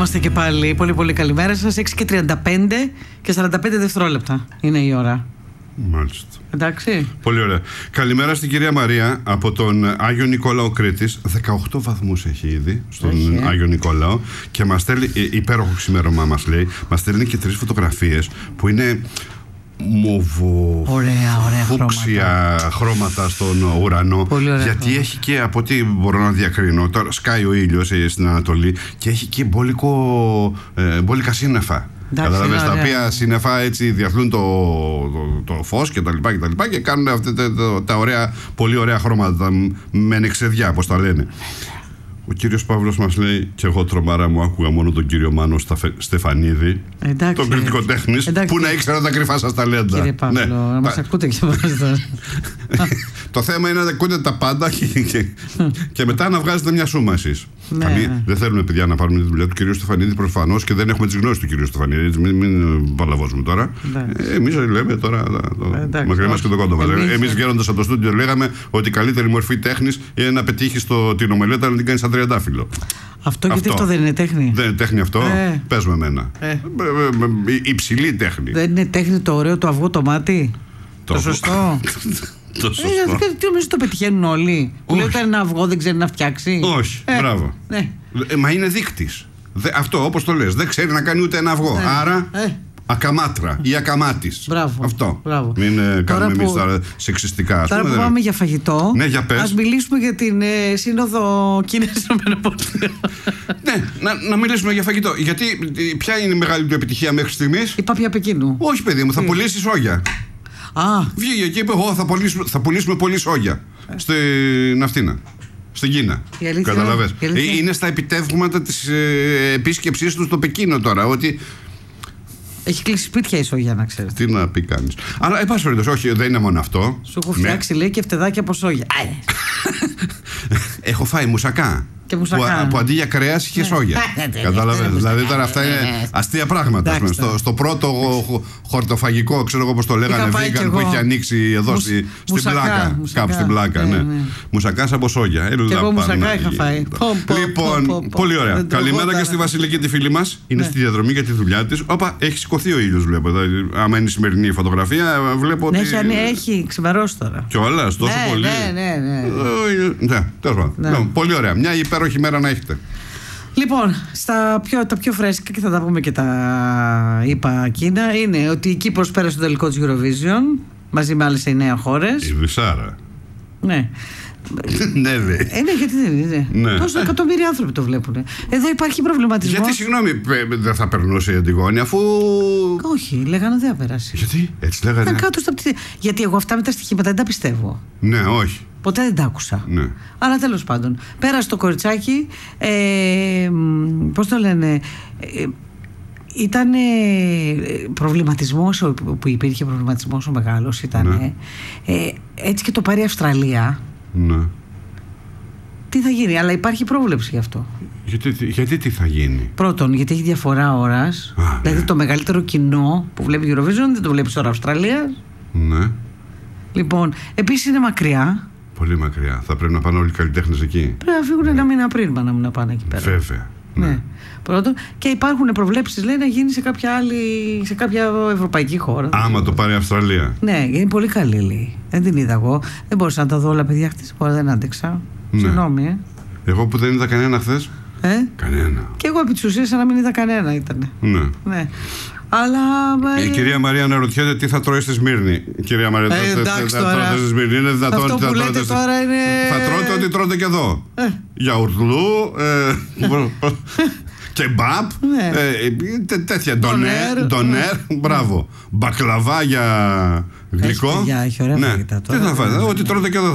είμαστε και πάλι. Πολύ πολύ καλημέρα σας. 6:35 και 45 δευτερόλεπτα είναι η ώρα. Μάλιστα. Εντάξει. Πολύ ωραία. Καλημέρα στην κυρία Μαρία από τον Άγιο Νικόλαο Κρήτης. 18 βαθμούς έχει ήδη στον Άγιο Νικόλαο και μας στέλνει, υπέροχο ξημέρωμα μας λέει, μας στέλνει και 3 φωτογραφίες που είναι φούξια χρώματα στον ουρανό. Γιατί χρώματα. Έχει και από ό,τι μπορώ να διακρίνω, τώρα σκάει ο ήλιος στην Ανατολή και έχει και μπόλικα σύννεφα. Καταλαβαίνεις, τα οποία σύννεφα έτσι διαθλούν το φως και τα λοιπά και κάνουν αυτά τα ωραία, πολύ ωραία χρώματα με νεξεδιά, όπως τα λένε. Ο κύριος Παύλος μας λέει, και εγώ τρομάρα μου άκουγα μόνο τον κύριο Μάνο Στεφανίδη, τον κριτικό τέχνης, που να ήξερα τα κρυφά σας ταλέντα. Κύριε Παύλο, να μας ακούτε και εμάς τώρα. Το θέμα είναι να ακούτε τα πάντα και μετά να βγάζετε μια σούμα εσείς. Δεν θέλουμε, παιδιά, να πάρουμε τη δουλειά του κυρίου Στεφανίδη προφανώς και δεν έχουμε τις γνώσεις του κυρίου Στεφανίδη. Μην παλαβώσουμε τώρα. Εμείς λέμε τώρα μακριά μας και το κόντο μας. Εμείς βγαίνοντας από το στούντιο λέγαμε ότι η καλύτερη μορφή τέχνης είναι να πετύχεις την ομελέτα να την κάνεις σαν τριαντάφυλλο. Αυτό γιατί αυτό δεν είναι τέχνη. Δεν είναι τέχνη αυτό. Πες με εμένα. Υψηλή τέχνη. Δεν είναι τέχνη το ωραίο το αυγό το μάτι. Το σωστό. Τι νομίζω το πετυχαίνουν όλοι. Που λέει ότι ένα αυγό δεν ξέρει να φτιάξει. Όχι, μπράβο. Μα είναι δείκτης. Αυτό όπως το λες. Δεν ξέρει να κάνει ούτε ένα αυγό. Άρα ακαμάτρα ή ακαμάτης. Αυτό. Μην κάνουμε εμείς τώρα σεξιστικά. Τώρα που πάμε για φαγητό, ας μιλήσουμε για την Σύνοδο Κίνας-ΗΠΑ. Ναι, να μιλήσουμε για φαγητό. Γιατί ποια είναι η μεγάλη του επιτυχία μέχρι στιγμής? Η Πάπια Πεκίνου. Όχι, παιδί μου, θα πουλήσει σόγια. Βγήκε και είπε: εγώ θα πουλήσουμε πολύ σόγια στην Αυτίνα. Στην Κίνα. Καταλαβες. Είναι στα επιτεύγματα της επίσκεψής του στο Πεκίνο τώρα. Ότι έχει κλείσει σπίτια η σόγια, να ξέρεις. Τι να πει κανείς. Αλλά εν πάση περιπτώσει, όχι, δεν είναι μόνο αυτό. Σου έχω φτιάξει, λέει, και φτεδάκια από σόγια. Έχω φάει μουσακά. Που αντί για κρέας είχε σόγια. Καταλαβαίνετε. Δηλαδή τώρα αυτά είναι αστεία πράγματα. Στο πρώτο χορτοφαγικό, ξέρω εγώ πώς το λέγανε, vegan που έχει ανοίξει εδώ στην Πλάκα. Κάπου στην Πλάκα, ναι. Μουσακάς από σόγια. Και εγώ μουσακά είχα φάει. Λοιπόν, πολύ ωραία. Καλημέρα και στη Βασιλική τη φίλη μας. Είναι στη διαδρομή για τη δουλειά της. Όπα, έχει σηκωθεί ο ήλιος, βλέπω. Άμα είναι η σημερινή φωτογραφία, βλέπω ότι. Έχει ξημερώσει τώρα. Κιόλας, τόσο πολύ. Ναι, τέλος πάντων. Πολύ ωραία. Μια υπέροχη μέρα να έχετε. Λοιπόν, τα πιο φρέσκα, και θα τα πούμε και τα είπα Κίνα, είναι ότι η Κύπρος πέρασε το τελικό της Eurovision μαζί με άλλες 9 χώρες. Η Βυσάρα. Ναι. Ναι, δε. Ναι, γιατί δεν είναι. Ναι. Τόσοι εκατομμύρια άνθρωποι το βλέπουν. Εδώ υπάρχει προβληματισμός. Γιατί, συγγνώμη, δεν θα περνούσε η Αντιγόνη, αφού. Όχι, λέγανε δεν θα περάσει. Γιατί, έτσι λέγανε. Ήταν κάτω στα πτυχία. Γιατί εγώ αυτά με τα στοιχήματα δεν τα πιστεύω. Ναι, όχι. Ποτέ δεν τα άκουσα. Ναι. Αλλά τέλος πάντων, πέρασε το κοριτσάκι. Πώς το λένε. Ήταν προβληματισμός που υπήρχε, προβληματισμός ο μεγάλος ήταν. Ναι. Έτσι και το πάρει η Αυστραλία. Ναι. Τι θα γίνει, αλλά υπάρχει πρόβλεψη γι' αυτό. Γιατί τι θα γίνει? Πρώτον, γιατί έχει διαφορά ώρας. Δηλαδή το μεγαλύτερο κοινό που βλέπει Eurovision δεν το βλέπει τώρα Αυστραλία. Ναι. Λοιπόν, επίσης είναι μακριά. Πολύ μακριά. Θα πρέπει να πάνε όλοι οι καλλιτέχνες εκεί. Πρέπει να φύγουν ένα μήνα πριν να πάνε εκεί πέρα. Βέβαια. Ναι. Πρώτον, και υπάρχουν προβλέψεις, λέει, να γίνει σε κάποια ευρωπαϊκή χώρα. Άμα το πάρει η Αυστραλία. Ναι, είναι πολύ καλή, λέει. Δεν την είδα εγώ. Δεν μπορούσα να τα δω όλα, παιδιά, χτες. Δεν άντεξα. Ναι. Συγγνώμη. Εγώ που δεν είδα κανένα χθες. Κανένα. Και εγώ επί της ουσίας σαν να μην είδα κανένα ήταν. Ναι. Αλλά. Η κυρία Μαρία αναρωτιέται τι θα τρώει στη Σμύρνη. Κυρία Μαρία, εντάξει τώρα. Στη Σμύρνη. Είναι δυνατόν αυτό που λέτε τώρα είναι. Θα τρώτε ό,τι τρώτε και εδώ. Γιαουρτλού. Κεμπάπ. Τέτοια. Ντονέρ. Μπράβο. Μπακλαβά για γλυκό. Έχει ωραία φαγητά τώρα. Τι θα φάτε, ό,τι τρώτε και εδώ.